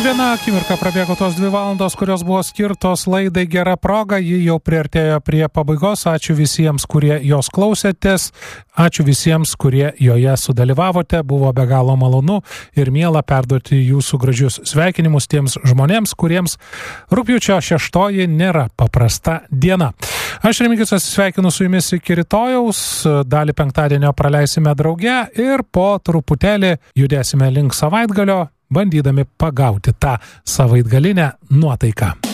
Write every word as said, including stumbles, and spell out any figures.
Viena akimirka prabėgo tos dvi valandos, kurios buvo skirtos laidai Gera proga, ji jau priartėjo prie pabaigos. Ačiū visiems, kurie jos klausėtės, ačiū visiems, kurie joje sudalyvavote, buvo be galo malonu ir miela perduoti jūsų gražius sveikinimus tiems žmonėms, kuriems rugpjūčio šeštoji nėra paprasta diena. Aš Remigijus atsisveikinu su jumis iki rytojaus, dalį penktadienio praleisime drauge ir po truputėlį judėsime link savaitgalio, bandydami pagauti tą savaitgalinę nuotaiką.